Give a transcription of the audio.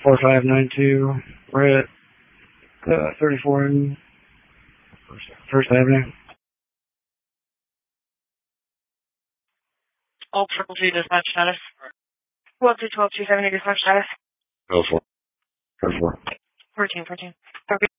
4592 Brett, 34 and First Avenue. Old 222 dispatch status. 12-2-12-270 dispatch status. Go for it. 14.